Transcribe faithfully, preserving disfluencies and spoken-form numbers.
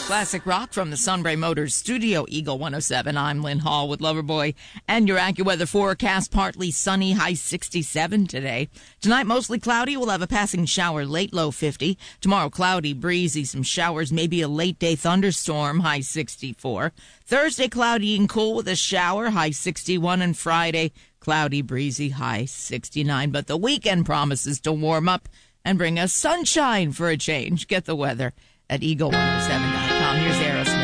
Classic rock from the Sunbury Motors Studio, Eagle one oh seven. I'm Lynn Hall with Loverboy and your AccuWeather forecast. Partly sunny, high sixty-seven today. Tonight, mostly cloudy. We'll have a passing shower, late low fifty. Tomorrow, cloudy, breezy, some showers, maybe a late day thunderstorm, high sixty-four. Thursday, cloudy and cool with a shower, high sixty-one. And Friday, cloudy, breezy, high sixty-nine. But the weekend promises to warm up and bring us sunshine for a change. Get the weather at eagle one oh seven dot com. Here's Aerosmith.